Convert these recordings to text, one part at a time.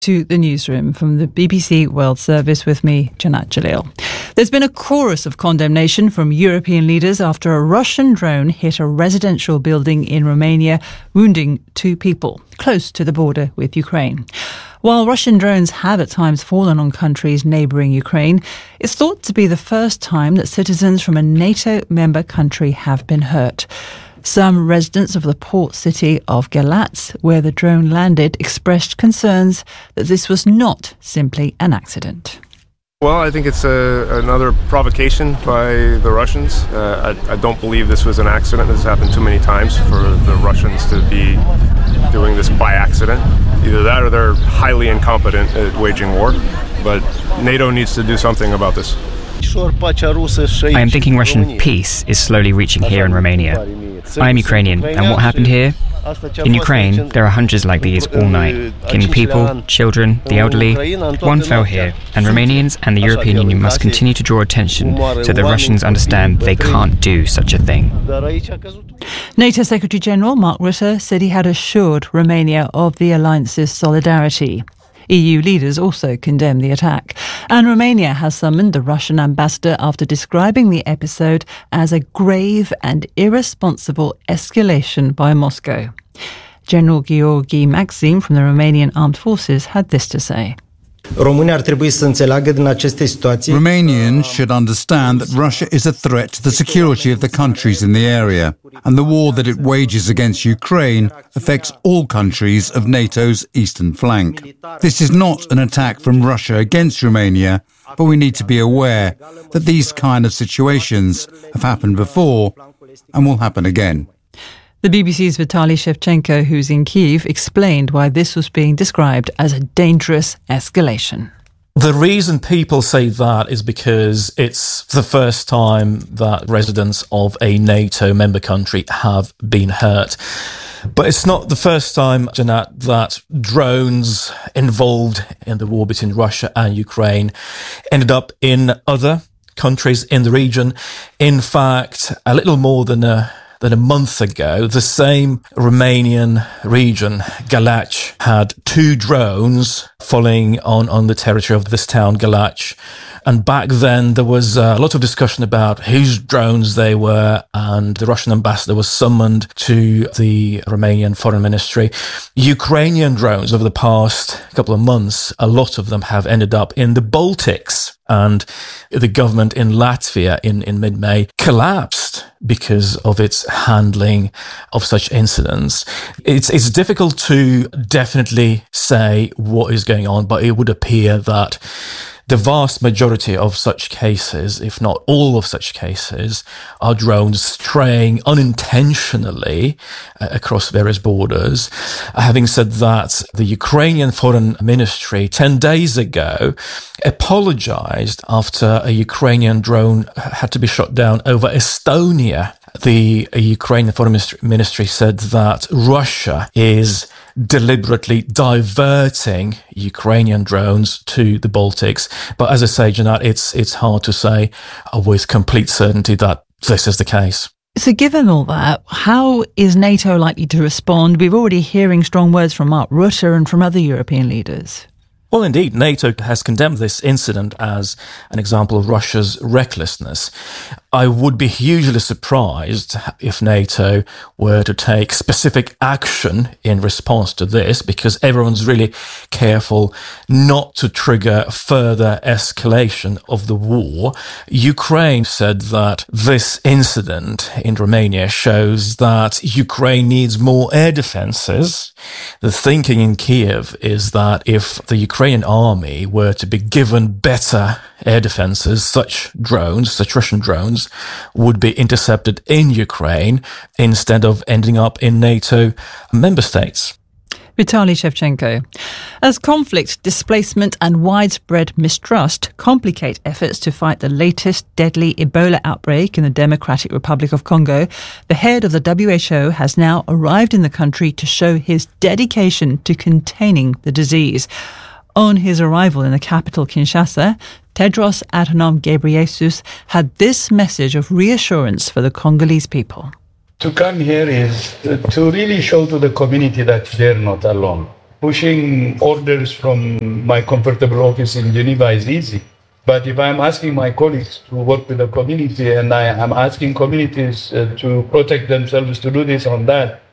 To the newsroom from the BBC World Service with me, Janat Jalil. There's been a chorus of condemnation from European leaders after a Russian drone hit a residential building in Romania, wounding 2 people close to the border with Ukraine. While Russian drones have at times fallen on countries neighbouring Ukraine, it's thought to be the first time that citizens from a NATO member country have been hurt. Some residents of the port city of Galatz, where the drone landed, expressed concerns that this was not simply an accident. Well, I think it's another provocation by the Russians. I don't believe this was an accident. This has happened too many times for the Russians to be doing this by accident. Either that or they're highly incompetent at waging war. But NATO needs to do something about this. I am thinking Russian peace is slowly reaching here in Romania. I am Ukrainian, and what happened here? In Ukraine, there are hundreds like these all night, killing people, children, the elderly. One fell here, and Romanians and the European Union must continue to draw attention so the Russians understand they can't do such a thing. NATO Secretary-General Mark Rutte said he had assured Romania of the alliance's solidarity. EU leaders also condemned the attack. And Romania has summoned the Russian ambassador after describing the episode as a grave and irresponsible escalation by Moscow. General Gheorghe Maxim from the Romanian Armed Forces had this to say. Romanians should understand that Russia is a threat to the security of the countries in the area, and the war that it wages against Ukraine affects all countries of NATO's eastern flank. This is not an attack from Russia against Romania, but we need to be aware that these kind of situations have happened before and will happen again. The BBC's Vitaly Shevchenko, who's in Kyiv, explained why this was being described as a dangerous escalation. The reason people say that is because it's the first time that residents of a NATO member country have been hurt. But it's not the first time, Janat, that drones involved in the war between Russia and Ukraine ended up in other countries in the region. In fact, a little more than a month ago, the same Romanian region, Galați, had 2 drones falling on the territory of this town, Galați. And back then, there was a lot of discussion about whose drones they were, and the Russian ambassador was summoned to the Romanian Foreign Ministry. Ukrainian drones over the past couple of months, a lot of them have ended up in the Baltics. And the government in Latvia in mid-May collapsed because of its handling of such incidents. It's difficult to definitely say what is going on, but it would appear that the vast majority of such cases, if not all of such cases, are drones straying unintentionally across various borders. Having said that, the Ukrainian Foreign Ministry 10 days ago apologized after a Ukrainian drone had to be shot down over Estonia. The Ukrainian Foreign Ministry said that Russia is deliberately diverting Ukrainian drones to the Baltics. But as I say, Janat, it's hard to say with complete certainty that this is the case. So given all that, how is NATO likely to respond? We're already hearing strong words from Mark Rutte and from other European leaders. Well, indeed, NATO has condemned this incident as an example of Russia's recklessness. I would be hugely surprised if NATO were to take specific action in response to this, because everyone's really careful not to trigger further escalation of the war. Ukraine said that this incident in Romania shows that Ukraine needs more air defenses. The thinking in Kiev is that if the Ukrainian army were to be given better air defenses, such Russian drones, would be intercepted in Ukraine instead of ending up in NATO member states. Vitaly Shevchenko. As conflict, displacement and widespread mistrust complicate efforts to fight the latest deadly Ebola outbreak in the Democratic Republic of Congo, the head of the WHO has now arrived in the country to show his dedication to containing the disease. On his arrival in the capital, Kinshasa, Tedros Adhanom Ghebreyesus had this message of reassurance for the Congolese people. To come here is to really show to the community that they're not alone. pushing orders from my comfortable office in Geneva is easy. But if I'm asking my colleagues to work with the community and I am asking communities to protect themselves, to do this or that,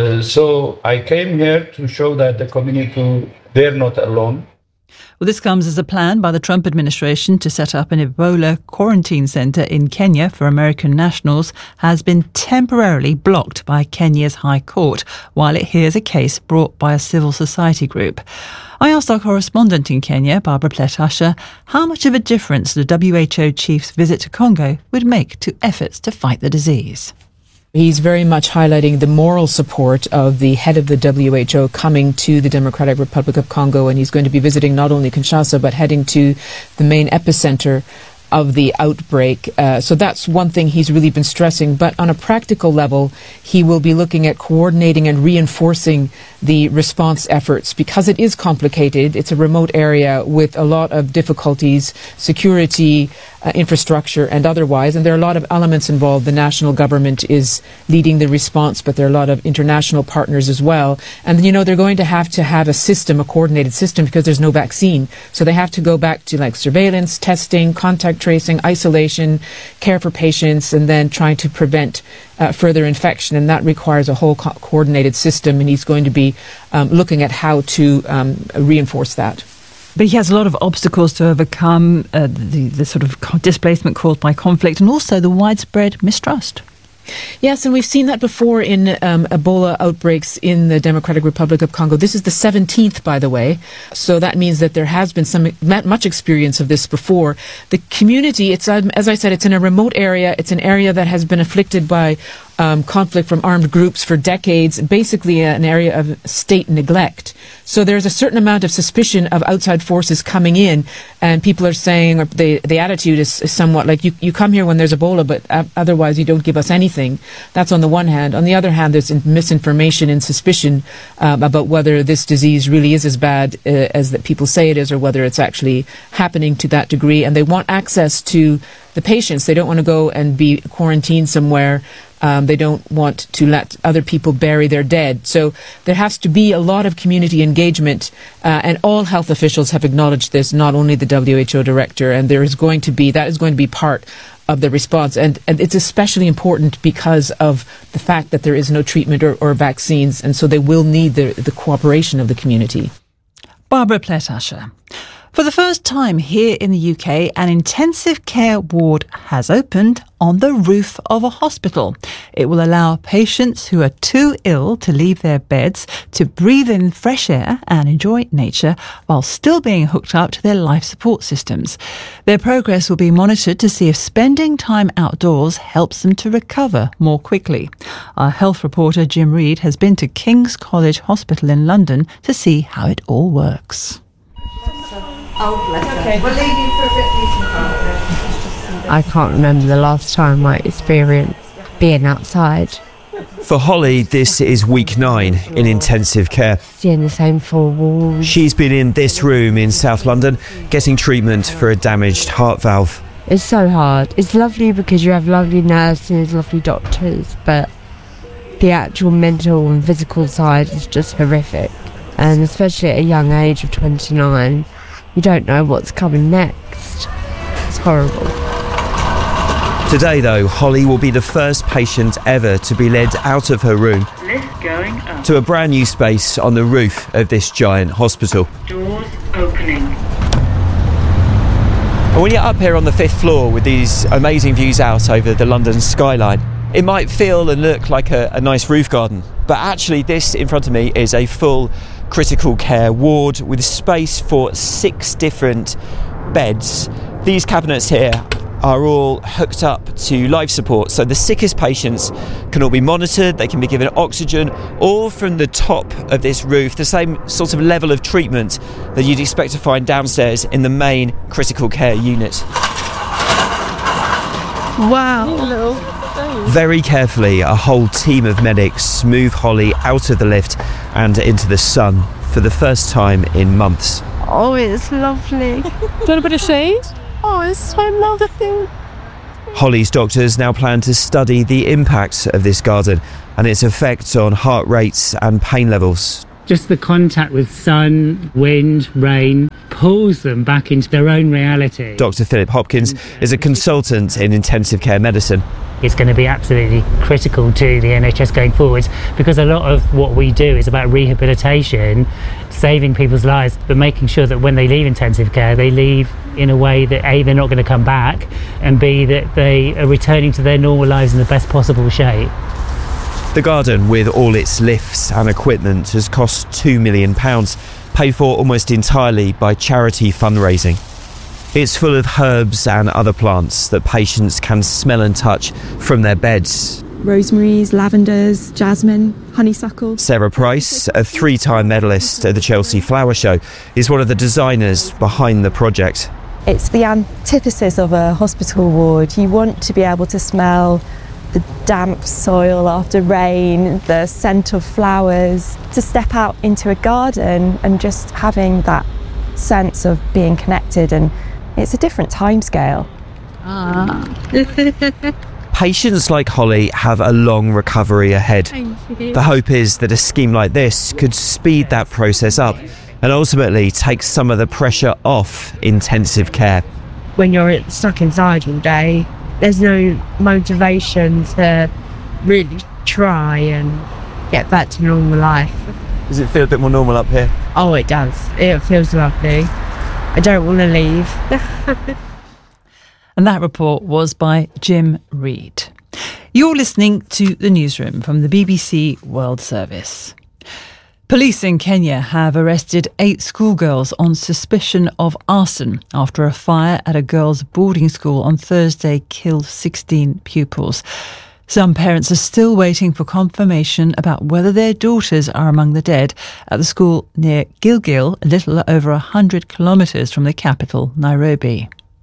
so I came here to show that the community, they're not alone. Well, this comes as a plan by the Trump administration to set up an Ebola quarantine centre in Kenya for American nationals has been temporarily blocked by Kenya's High Court while it hears a case brought by a civil society group. I asked our correspondent in Kenya, Barbara Pletasher, how much of a difference the WHO chief's visit to Congo would make to efforts to fight the disease. He's very much highlighting the moral support of the head of the WHO coming to the Democratic Republic of Congo, and he's going to be visiting not only Kinshasa but heading to the main epicenter of the outbreak. So that's one thing he's really been stressing. But on a practical level, he will be looking at coordinating and reinforcing the response efforts because it is complicated. It's a remote area with a lot of difficulties, security, infrastructure and otherwise. And there are a lot of elements involved. The national government is leading the response, but there are a lot of international partners as well. And, you know, they're going to have a system, a coordinated system, because there's no vaccine. So they have to go back to like surveillance, testing, contact tracing, isolation, care for patients, and then trying to prevent further infection. And that requires a whole coordinated system. And he's going to be looking at how to reinforce that. But he has a lot of obstacles to overcome, the sort of displacement caused by conflict and also the widespread mistrust. Yes, and we've seen that before in Ebola outbreaks in the Democratic Republic of Congo. This is the 17th, by the way. So that means that there has been much experience of this before. The community, it's as I said, it's in a remote area. It's an area that has been afflicted by conflict from armed groups for decades, basically an area of state neglect. So there's a certain amount of suspicion of outside forces coming in, and people are saying, or the attitude is somewhat like, you come here when there's Ebola, but otherwise you don't give us anything. That's on the one hand. On the other hand, there's misinformation and suspicion about whether this disease really is as bad as that people say it is, or whether it's actually happening to that degree. And they want access to the patients. They don't want to go and be quarantined somewhere. They don't want to let other people bury their dead. So there has to be a lot of community engagement, and all health officials have acknowledged this, not only the WHO director, and that is going to be part of the response. And it's especially important because of the fact that there is no treatment or vaccines, and so they will need the cooperation of the community. Barbara Pletasher. For the first time here in the UK, an intensive care ward has opened on the roof of a hospital. It will allow patients who are too ill to leave their beds to breathe in fresh air and enjoy nature while still being hooked up to their life support systems. Their progress will be monitored to see if spending time outdoors helps them to recover more quickly. Our health reporter Jim Reid has been to King's College Hospital in London to see how it all works. Oh, bless her. Okay. We'll leave you for a bit. I can't remember the last time I experienced being outside. For Holly, this is week 9 in intensive care. Seeing the same 4 walls. She's been in this room in South London getting treatment for a damaged heart valve. It's so hard. It's lovely because you have lovely nurses, lovely doctors, but the actual mental and physical side is just horrific. And especially at a young age of 29, you don't know what's coming next. It's horrible. Today, though, Holly will be the first patient ever to be led out of her room to a brand new space on the roof of this giant hospital. Doors opening. And when you're up here on the 5th floor with these amazing views out over the London skyline, it might feel and look like a nice roof garden, but actually this in front of me is a full critical care ward with space for 6 different beds. These cabinets here are all hooked up to life support, so the sickest patients can all be monitored, they can be given oxygen, all from the top of this roof, the same sort of level of treatment that you'd expect to find downstairs in the main critical care unit. Wow. Very carefully, a whole team of medics move Holly out of the lift and into the sun for the first time in months. Oh, it's lovely. Do you want a bit of shade? Oh, it's so lovely. Holly's doctors now plan to study the impact of this garden and its effect on heart rates and pain levels Just the contact with sun, wind, rain pulls them back into their own reality. Dr. Philip Hopkins is a consultant in intensive care medicine. It's going to be absolutely critical to the NHS going forwards, because a lot of what we do is about rehabilitation, saving people's lives, but making sure that when they leave intensive care, they leave in a way that A, they're not going to come back, and B, that they are returning to their normal lives in the best possible shape. The garden, with all its lifts and equipment, has cost £2 million, paid for almost entirely by charity fundraising. It's full of herbs and other plants that patients can smell and touch from their beds. Rosemaries, lavenders, jasmine, honeysuckle. Sarah Price, a 3-time medalist at the Chelsea Flower Show, is one of the designers behind the project. It's the antithesis of a hospital ward. You want to be able to smell the damp soil after rain, the scent of flowers, to step out into a garden and just having that sense of being connected, and it's a different timescale. Patients like Holly have a long recovery ahead. The hope is that a scheme like this could speed that process up and ultimately take some of the pressure off intensive care. When you're stuck inside all day, there's no motivation to really try and get back to normal life. Does it feel a bit more normal up here? Oh, it does. It feels lovely. I don't want to leave. And that report was by Jim Reid. You're listening to The Newsroom from the BBC World Service. Police in Kenya have arrested 8 schoolgirls on suspicion of arson after a fire at a girls' boarding school on Thursday killed 16 pupils. Some parents are still waiting for confirmation about whether their daughters are among the dead at the school near Gilgil, a little over 100 kilometres from the capital, Nairobi.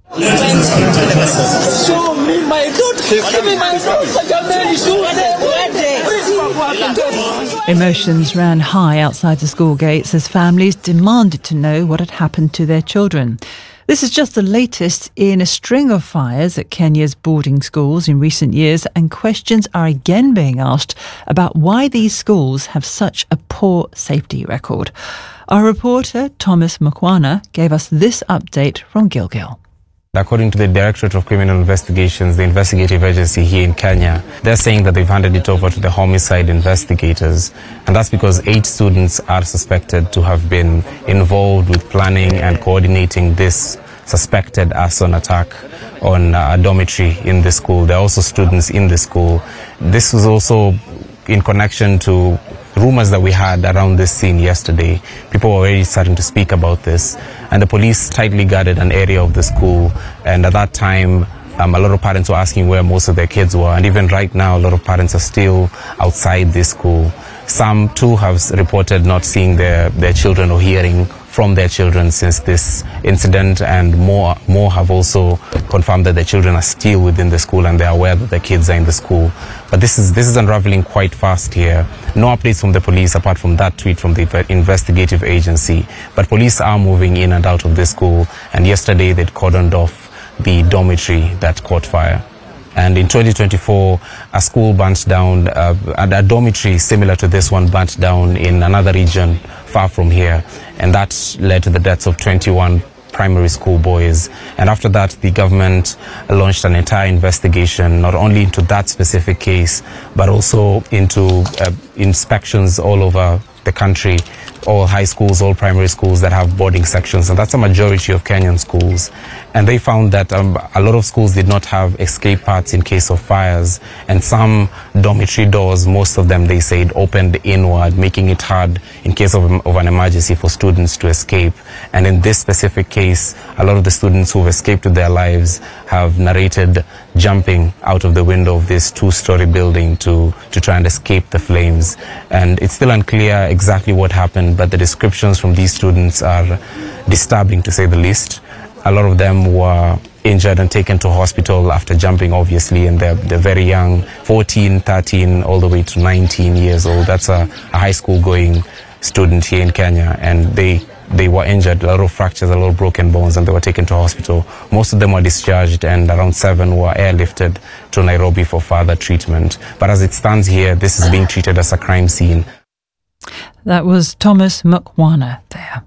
Emotions ran high outside the school gates as families demanded to know what had happened to their children. This is just the latest in a string of fires at Kenya's boarding schools in recent years, and questions are again being asked about why these schools have such a poor safety record. Our reporter, Thomas Mukwana, gave us this update from Gilgil. According to the Directorate of Criminal Investigations, the investigative agency here in Kenya, they're saying that they've handed it over to the homicide investigators. And that's because 8 students are suspected to have been involved with planning and coordinating this suspected arson attack on a dormitory in the school. There are also students in the school. This was also in connection to rumors that we had around this scene yesterday. People were already starting to speak about this, and the police tightly guarded an area of the school, and at that time a lot of parents were asking where most of their kids were, and even right now a lot of parents are still outside this school. Some too have reported not seeing their children or hearing from their children since this incident, and more have also confirmed that their children are still within the school and they are aware that their kids are in the school. But this is unraveling quite fast here. No updates from the police apart from that tweet from the investigative agency. But police are moving in and out of this school, and yesterday they'd cordoned off the dormitory that caught fire. And in 2024, a school burnt down, and a dormitory similar to this one burnt down in another region far from here. And that led to the deaths of 21 primary school boys. And after that, the government launched an entire investigation, not only into that specific case, but also into inspections all over the country, all high schools, all primary schools that have boarding sections, and that's a majority of Kenyan schools. And they found that a lot of schools did not have escape paths in case of fires, and some dormitory doors, most of them, they said, opened inward, making it hard in case of an emergency for students to escape. And in this specific case, a lot of the students who've escaped with their lives have narrated jumping out of the window of this 2-story building to try and escape the flames. And it's still unclear exactly what happened, but the descriptions from these students are disturbing, to say the least. A lot of them were injured and taken to hospital after jumping, obviously, and they're very young, 14, 13, all the way to 19 years old. That's a high school going student here in Kenya, and they were injured, a lot of fractures, a lot of broken bones, and they were taken to hospital. Most of them were discharged, and around 7 were airlifted to Nairobi for further treatment. But as it stands here, this is being treated as a crime scene. That was Thomas Mukwana there.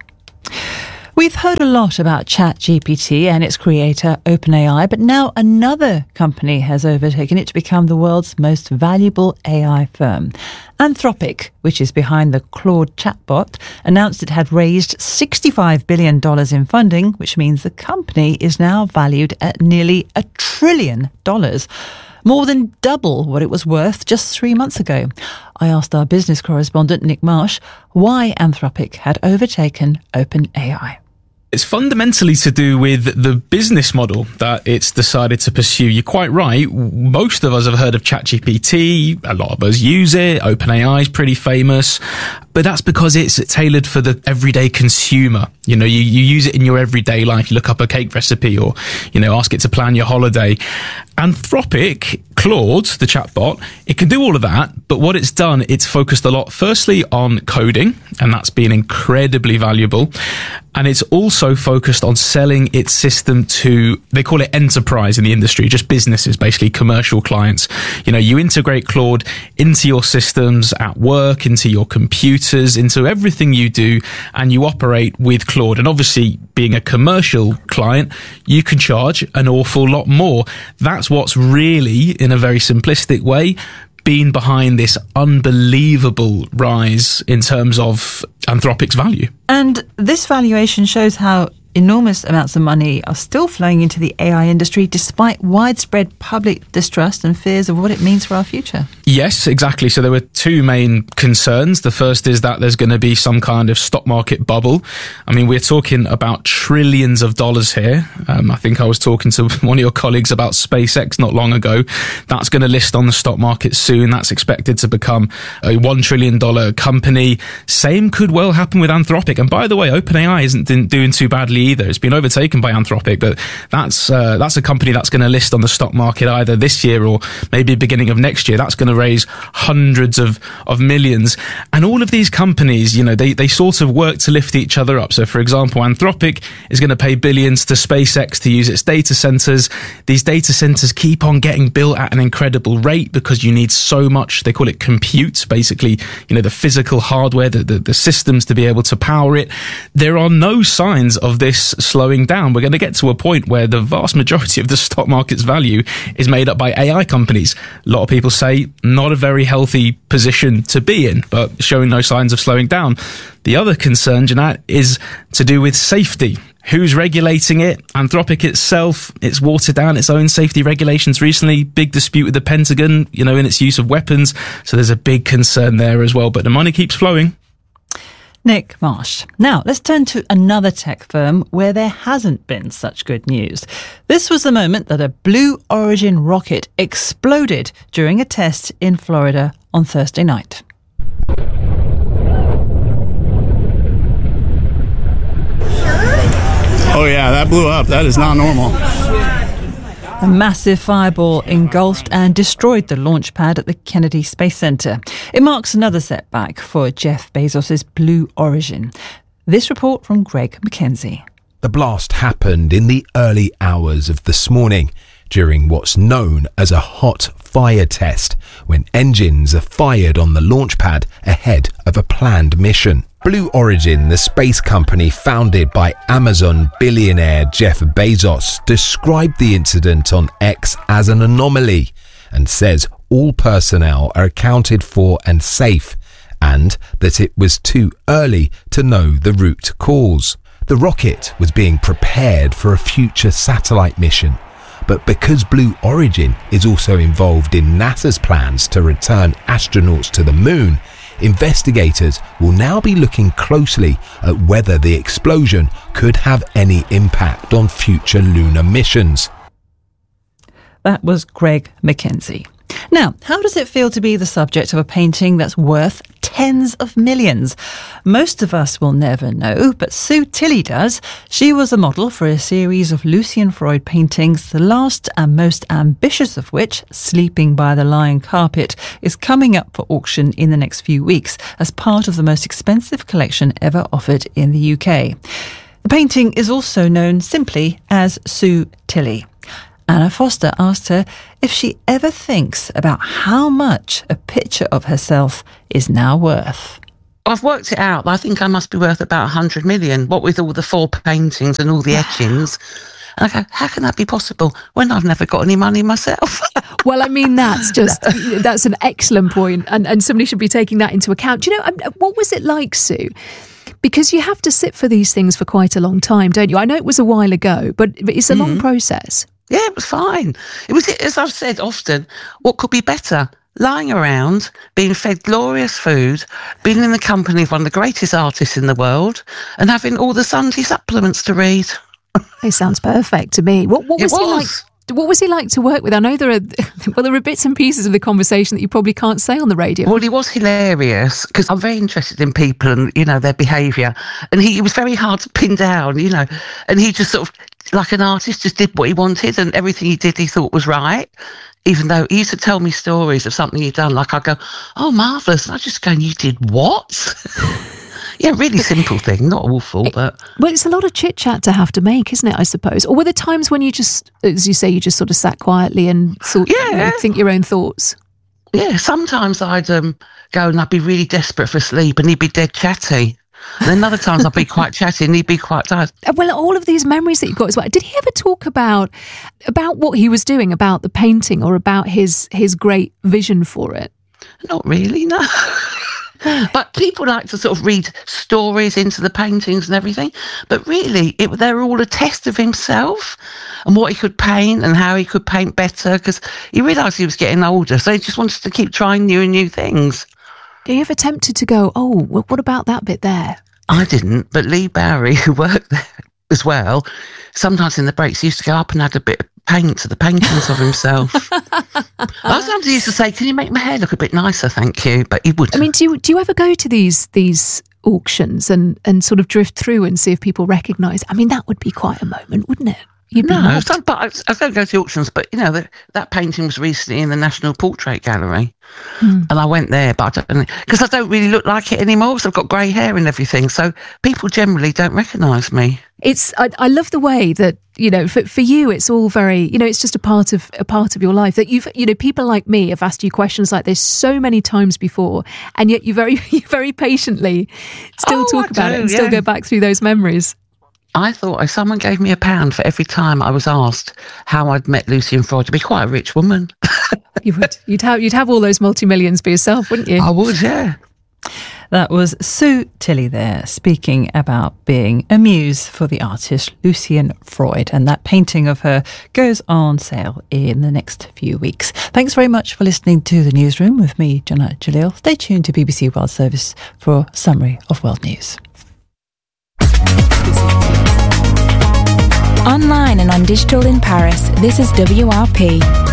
We've heard a lot about ChatGPT and its creator, OpenAI, but now another company has overtaken it to become the world's most valuable AI firm. Anthropic, which is behind the Claude chatbot, announced it had raised $65 billion in funding, which means the company is now valued at nearly $1 trillion. More than double what it was worth just 3 months ago. I asked our business correspondent, Nick Marsh, why Anthropic had overtaken OpenAI. It's fundamentally to do with the business model that it's decided to pursue. You're quite right. Most of us have heard of ChatGPT. A lot of us use it. OpenAI is pretty famous. But that's because it's tailored for the everyday consumer. You know, you use it in your everyday life. You look up a cake recipe or, you know, ask it to plan your holiday. Anthropic, Claude, the chatbot, it can do all of that. But what it's done, it's focused a lot, firstly, on coding, and that's been incredibly valuable. And it's also focused on selling its system to, they call it enterprise in the industry, just businesses, basically commercial clients. You know, you integrate Claude into your systems at work, into your computers, into everything you do, and you operate with Claude. And obviously, being a commercial client, you can charge an awful lot more. That's what's really, in a very simplistic way, been behind this unbelievable rise in terms of Anthropic's value. And this valuation shows how enormous amounts of money are still flowing into the AI industry despite widespread public distrust and fears of what it means for our future. Yes, exactly. So there were two main concerns. The first is that there's going to be some kind of stock market bubble. I mean, we're talking about trillions of dollars here. I think I was talking to one of your colleagues about SpaceX not long ago. That's going to list on the stock market soon. That's expected to become a $1 trillion company. Same could well happen with Anthropic. And by the way, OpenAI isn't doing too badly either. It's been overtaken by Anthropic, but that's a company that's going to list on the stock market either this year or maybe beginning of next year. That's going to raise hundreds of millions. And all of these companies, you know, they sort of work to lift each other up. So, for example, Anthropic is going to pay billions to SpaceX to use its data centers. These data centers keep on getting built at an incredible rate because you need so much, they call it compute, basically, you know, the physical hardware, the systems to be able to power it. There are no signs of this slowing down. We're going to get to a point where the vast majority of the stock market's value is made up by AI companies. A lot of people say not a very healthy position to be in, but showing no signs of slowing down. The other concern, Jeanette, is to do with safety. Who's regulating it? Anthropic itself, it's watered down its own safety regulations recently. Big dispute with the Pentagon, you know, in its use of weapons. So there's a big concern there as well. But the money keeps flowing. Nick Marsh. Now, let's turn to another tech firm where there hasn't been such good news. This was the moment that a Blue Origin rocket exploded during a test in Florida on Thursday night. Oh yeah, that blew up. That is not normal. A massive fireball engulfed and destroyed the launch pad at the Kennedy Space Center. It marks another setback for Jeff Bezos' Blue Origin. This report from Greg McKenzie. The blast happened in the early hours of this morning during what's known as a hot fire test, when engines are fired on the launch pad ahead of a planned mission. Blue Origin, the space company founded by Amazon billionaire Jeff Bezos, described the incident on X as an anomaly and says all personnel are accounted for and safe, and that it was too early to know the root cause. The rocket was being prepared for a future satellite mission, but because Blue Origin is also involved in NASA's plans to return astronauts to the moon, investigators will now be looking closely at whether the explosion could have any impact on future lunar missions. That was Greg McKenzie. Now, how does it feel to be the subject of a painting that's worth tens of millions? Most of us will never know, but Sue Tilley does. She was a model for a series of Lucian Freud paintings, the last and most ambitious of which, Sleeping by the Lion Carpet, is coming up for auction in the next few weeks as part of the most expensive collection ever offered in the UK. The painting is also known simply as Sue Tilley. Anna Foster asked her if she ever thinks about how much a picture of herself is now worth. I've worked it out. I think I must be worth about 100 million, what with all the 4 paintings and all the etchings. And I go, how can that be possible when I've never got any money myself? Well, I mean, that's an excellent point, and somebody should be taking that into account. Do you know, what was it like, Sue? Because you have to sit for these things for quite a long time, don't you? I know it was a while ago, but it's a long process. Yeah, it was fine. It was, as I've said often, what could be better? Lying around, being fed glorious food, being in the company of one of the greatest artists in the world, and having all the Sunday supplements to read. It sounds perfect to me. What was he like? What was he like to work with? I know there are bits and pieces of the conversation that you probably can't say on the radio. Well, he was hilarious because I'm very interested in people and, you know, their behaviour. And he was very hard to pin down, you know, and he just sort of, like an artist, just did what he wanted, and everything he did he thought was right. Even though he used to tell me stories of something he'd done, like I'd go, oh, marvellous. And I'd just go, you did what? Yeah, really simple thing, not awful, but... Well, it's a lot of chit-chat to have to make, isn't it, I suppose? Or were there times when you just, as you say, you just sort of sat quietly and thought, think your own thoughts? Yeah, sometimes I'd go and I'd be really desperate for sleep and he'd be dead chatty. And then other times I'd be quite chatty and he'd be quite tired. Well, all of these memories that you've got as well, did he ever talk about what he was doing, about the painting, or about his great vision for it? Not really, no. But people like to sort of read stories into the paintings and everything. But really, they were all a test of himself and what he could paint and how he could paint better, because he realised he was getting older. So he just wanted to keep trying new and new things. Are you ever tempted to go, oh, well, what about that bit there? I didn't, but Lee Bowery, who worked there as well, sometimes in the breaks, he used to go up and add a bit of paint to the paintings of himself. I sometimes used to say, can you make my hair look a bit nicer, thank you? But he wouldn't. I mean, do you ever go to these auctions and sort of drift through and see if people recognise? I mean, that would be quite a moment, wouldn't it? No, but I don't go to auctions, but, you know, that painting was recently in the National Portrait Gallery. And I went there, but because I don't really look like it anymore, because I've got grey hair and everything, so people generally don't recognise me. I love the way that, you know, for you it's all very, you know, it's just a part of your life that people like me have asked you questions like this so many times before, and yet you very patiently still talk about it and still go back through those memories. I thought if someone gave me £1 for every time I was asked how I'd met Lucian Freud, I'd be quite a rich woman. You would. You'd have all those multi-millions for yourself, wouldn't you? I would, yeah. That was Sue Tilley there, speaking about being a muse for the artist Lucian Freud, and that painting of her goes on sale in the next few weeks. Thanks very much for listening to The Newsroom with me, Janat Jalil. Stay tuned to BBC World Service for a summary of world news. Online and on digital in Paris, this is WRP.